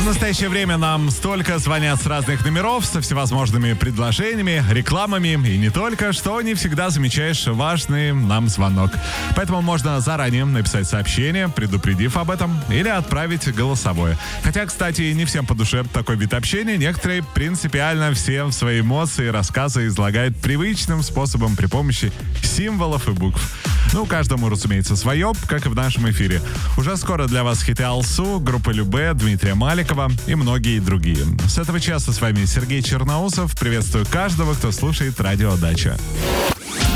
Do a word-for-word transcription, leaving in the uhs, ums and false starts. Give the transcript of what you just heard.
настоящее время нам столько звонят с разных номеров со всевозможными предложениями, рекламами и не только, что не всегда замечаешь важный нам звонок. Поэтому можно заранее написать сообщение, предупредив об этом, или отправить голосовое. Хотя, кстати, не всем по душе такой вид общения. Некоторые принципиально всем свои эмоции и рассказы излагают привычным способом при помощи символов и букв. Ну, каждому, разумеется, свое, как и в нашем эфире. Уже скоро для вас хиты Алсу, группы Любэ, Дмитрия Маликова и многие другие. С этого часа с вами Сергей Черноусов. Приветствую каждого, кто слушает радио «Дача».